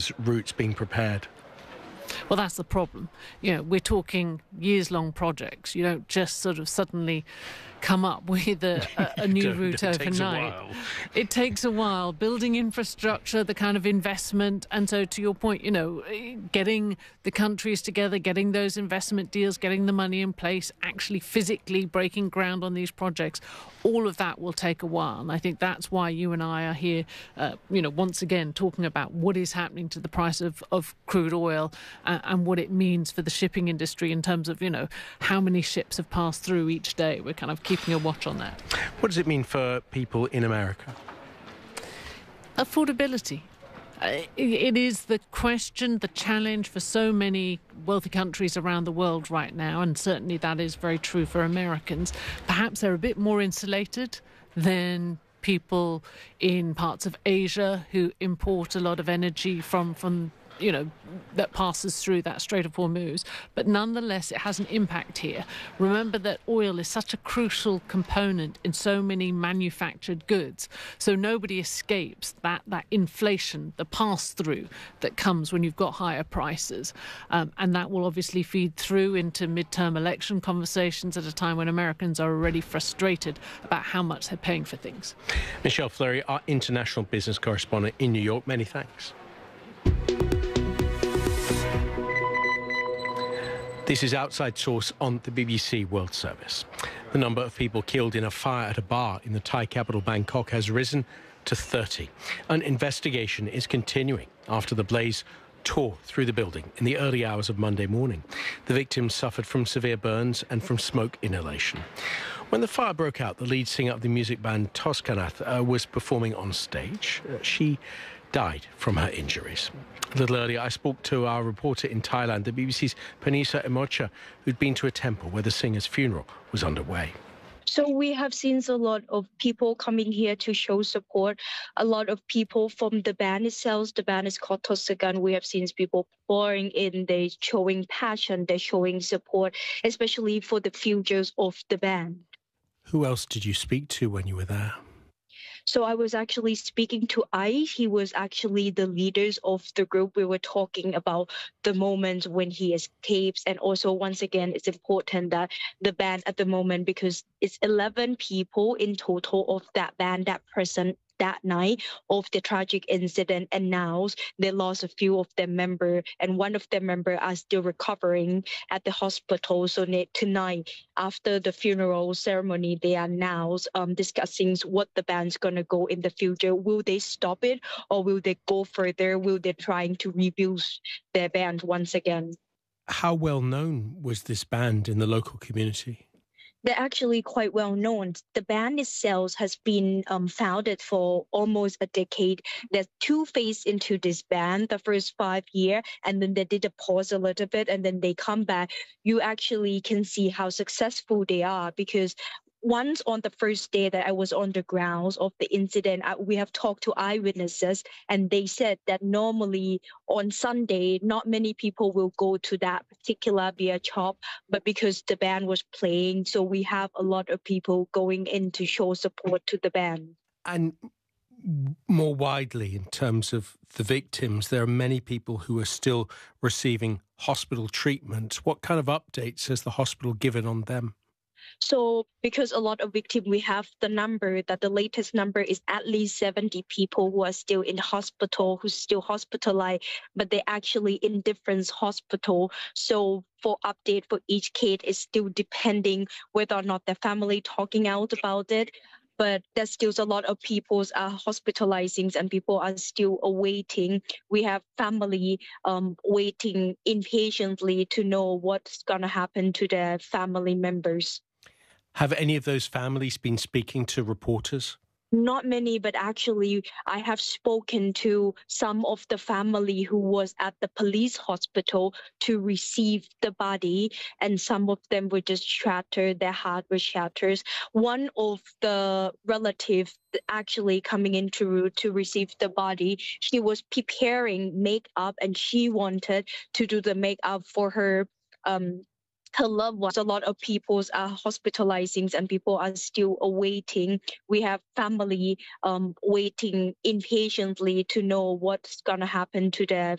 those routes being prepared? Well, that's the problem. We're talking years-long projects. You don't just sort of suddenly come up with a new route overnight. It takes a while. Building infrastructure, the kind of investment. And so to your point, getting the countries together, getting those investment deals, getting the money in place, actually physically breaking ground on these projects, all of that will take a while. And I think that's why you and I are here, once again, talking about what is happening to the price of crude oil and what it means for the shipping industry in terms of, how many ships have passed through each day. We're kind of keeping a watch on that. What does it mean for people in America? Affordability. It is the question, the challenge for so many wealthy countries around the world right now, and certainly that is very true for Americans. Perhaps they're a bit more insulated than people in parts of Asia who import a lot of energy from that passes through that Strait of Hormuz. But nonetheless, it has an impact here. Remember that oil is such a crucial component in so many manufactured goods. So nobody escapes that inflation, the pass-through that comes when you've got higher prices. And that will obviously feed through into midterm election conversations at a time when Americans are already frustrated about how much they're paying for things. Michelle Fleury, our international business correspondent in New York, many thanks. This is Outside Source on the BBC World Service. The number of people killed in a fire at a bar in the Thai capital Bangkok has risen to 30. An investigation is continuing after the blaze tore through the building in the early hours of Monday morning. The victims suffered from severe burns and from smoke inhalation. When the fire broke out, the lead singer of the music band Toskanath was performing on stage. She died from her injuries. A little earlier, I spoke to our reporter in Thailand, the BBC's Panisa Emocha, who'd been to a temple where the singer's funeral was underway. So we have seen a lot of people coming here to show support. A lot of people from the band itself. The band is called Tosagan. We have seen people pouring in. They're showing passion. They're showing support, especially for the futures of the band. Who else did you speak to when you were there? So I was actually speaking to Ice. He was actually the leaders of the group. We were talking about the moment when he escapes. And also, once again, it's important that the band at the moment, because it's 11 people in total of that band that present that night of the tragic incident, and now they lost a few of their members, and one of their members are still recovering at the hospital. So tonight, after the funeral ceremony, they are now discussing what the band's going to go in the future. Will they stop it, or will they go further? Will they trying to rebuild their band once again? How well known was this band in the local community? They're actually quite well known. The band itself has been founded for almost a decade. There's two phases into this band, the first 5 years, and then they did a pause a little bit, and then they come back. You actually can see how successful they are, because once on the first day that I was on the grounds of the incident, we have talked to eyewitnesses, and they said that normally on Sunday, not many people will go to that particular beer shop, but because the band was playing, so we have a lot of people going in to show support to the band. And more widely, in terms of the victims, there are many people who are still receiving hospital treatment. What kind of updates has the hospital given on them? So because a lot of victims, we have the number that the latest number is at least 70 people who are still in the hospital, who's still hospitalized, but they're actually in different hospital. So for update for each case is still depending whether or not the family talking out about it. But there's still a lot of people are hospitalizing and people are still awaiting. We have family waiting impatiently to know what's going to happen to their family members. Have any of those families been speaking to reporters? Not many, but actually I have spoken to some of the family who was at the police hospital to receive the body, and some of them were just shattered, their heart was shattered. One of the relatives actually coming in to receive the body, she was preparing makeup and she wanted to do the makeup for her loved ones. A lot of people are hospitalizing and people are still awaiting. We have family waiting impatiently to know what's going to happen to their